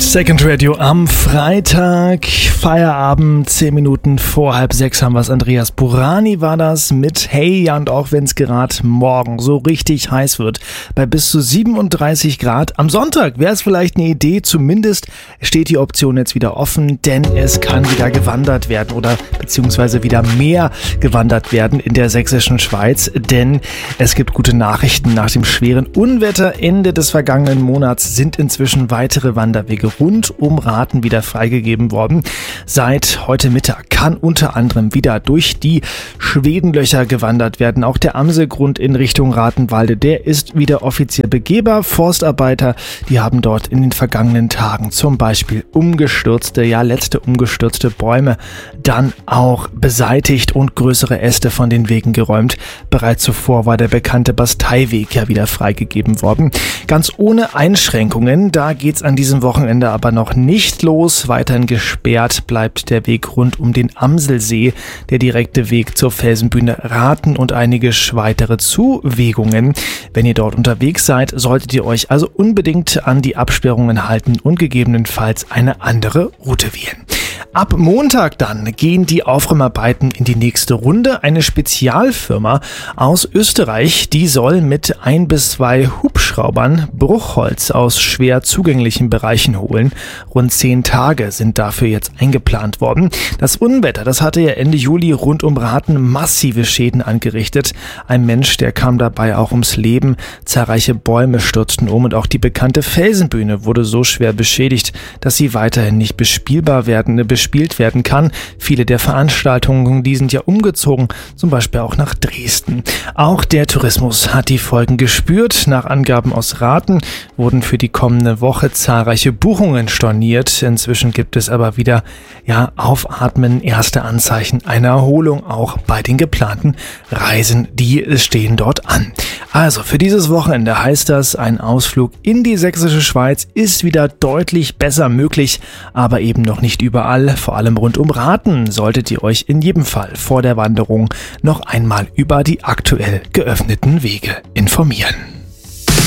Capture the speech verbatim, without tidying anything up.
Second Radio am Freitag, Feierabend, zehn Minuten vor halb sechs haben wir es. Andreas Burani war das mit Hey, ja, und auch wenn es gerade morgen so richtig heiß wird, bei bis zu siebenunddreißig Grad. Am Sonntag wäre es vielleicht eine Idee, zumindest steht die Option jetzt wieder offen, denn es kann wieder gewandert werden oder beziehungsweise wieder mehr gewandert werden in der sächsischen Schweiz, denn es gibt gute Nachrichten. Nach dem schweren Unwetter Ende des vergangenen Monats sind inzwischen weitere Wanderwege rund um Rathen wieder freigegeben worden. Seit heute Mittag kann unter anderem wieder durch die Schwedenlöcher gewandert werden. Auch der Amselgrund in Richtung Rathenwalde, der ist wieder offiziell begehbar. Forstarbeiter, die haben dort in den vergangenen Tagen zum Beispiel umgestürzte, ja letzte umgestürzte Bäume dann auch beseitigt und größere Äste von den Wegen geräumt. Bereits zuvor war der bekannte Basteiweg ja wieder freigegeben worden. Ganz ohne Einschränkungen, da geht's an diesem Wochenende aber noch nicht los. Weiterhin gesperrt bleibt der Weg rund um den Amselsee, der direkte Weg zur Felsenbühne Rathen und einige weitere Zuwegungen. Wenn ihr dort unterwegs seid, solltet ihr euch also unbedingt an die Absperrungen halten und gegebenenfalls eine andere Route wählen. Ab Montag dann gehen die Aufräumarbeiten in die nächste Runde. Eine Spezialfirma aus Österreich, die soll mit ein bis zwei Hubschraubern Bruchholz aus schwer zugänglichen Bereichen holen. Rund zehn Tage sind dafür jetzt eingeplant worden. Das Unwetter, das hatte ja Ende Juli rund um Rathen massive Schäden angerichtet. Ein Mensch, der kam dabei auch ums Leben. Zahlreiche Bäume stürzten um und auch die bekannte Felsenbühne wurde so schwer beschädigt, dass sie weiterhin nicht bespielbar werden, bespielt werden kann. Viele der Veranstaltungen, die sind ja umgezogen, zum Beispiel auch nach Dresden. Auch der Tourismus hat die Folgen gespürt. Nach Angaben aus Rathen wurden für die kommende Woche zahlreiche Buchungen storniert. Inzwischen gibt es aber wieder, ja, Aufatmen, erste Anzeichen einer Erholung auch bei den geplanten Reisen, die stehen dort an. Also für dieses Wochenende heißt das, ein Ausflug in die sächsische Schweiz ist wieder deutlich besser möglich, aber eben noch nicht überall. Vor allem rund um Rathen solltet ihr euch in jedem Fall vor der Wanderung noch einmal über die aktuell geöffneten Wege informieren.